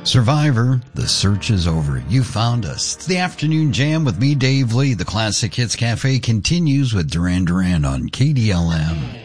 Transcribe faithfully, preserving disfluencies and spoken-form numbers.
Survivor, the search is over. You found us. It's the Afternoon Jam with me, Dave Lee. The Classic Hits Cafe continues with Duran Duran on K D L M.